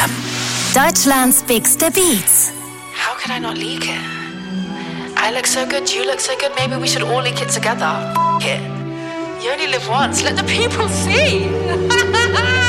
FM. Deutschlands bigste Beats. How could I not leak it? I look so good, you look so good, maybe we should all leak it together. F*** it. You only live once, let the people see.